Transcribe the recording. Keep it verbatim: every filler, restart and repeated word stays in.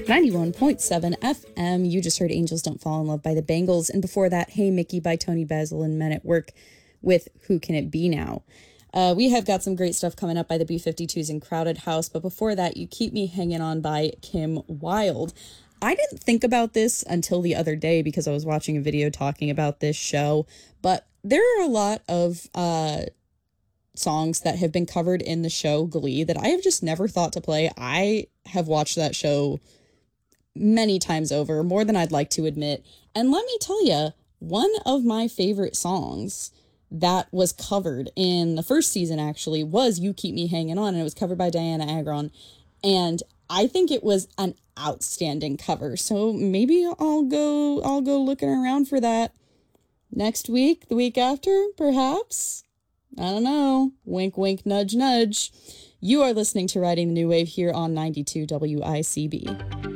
ninety-one point seven F M. You just heard Angels Don't Fall in Love by the Bangles. And before that, Hey Mickey by Tony Basil and Men at Work with Who Can It Be Now? Uh, we have got some great stuff coming up by the B fifty-twos and Crowded House. But before that, You Keep Me Hanging On by Kim Wilde. I didn't think about this until the other day because I was watching a video talking about this show. But there are a lot of uh, songs that have been covered in the show Glee that I have just never thought to play. I have watched that show many times over, more than I'd like to admit. And let me tell you, one of my favorite songs that was covered in the first season actually was You Keep Me Hanging On, and it was covered by Diana Agron. And I think it was an outstanding cover. So maybe I'll go I'll go looking around for that next week, the week after, perhaps. I don't know. Wink, wink, nudge, nudge. You are listening to Riding the New Wave here on ninety-two W I C B.